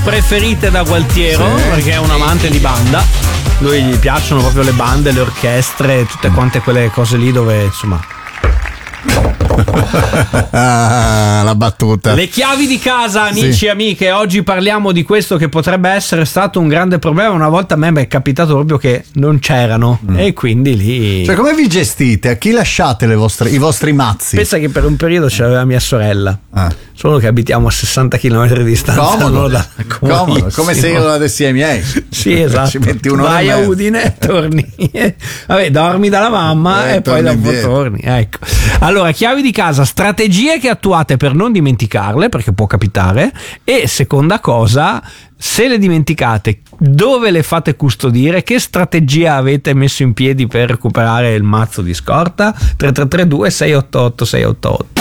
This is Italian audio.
preferite da Gualtiero, perché è un amante di banda. Lui gli piacciono proprio le bande, le orchestre, tutte quante quelle cose lì dove insomma. La battuta. Le chiavi di casa, amici e amiche. Oggi parliamo di questo che potrebbe essere stato un grande problema. Una volta a me è capitato proprio che non c'erano e quindi lì. Cioè, come vi gestite? A chi lasciate i vostri mazzi? Pensa che per un periodo c'aveva mia sorella. Solo che abitiamo a 60 km di distanza. Comodo, come se io lo avessi ai miei. Sì, esatto. Ci metti un'ora vai e a mezza. Udine, torni. Vabbè, dormi dalla mamma e poi dopo torni. Ecco. Allora, chiavi di casa, strategie che attuate per non dimenticarle, perché può capitare. E seconda cosa, se le dimenticate, dove le fate custodire? Che strategia avete messo in piedi per recuperare il mazzo di scorta? 3332 688 688.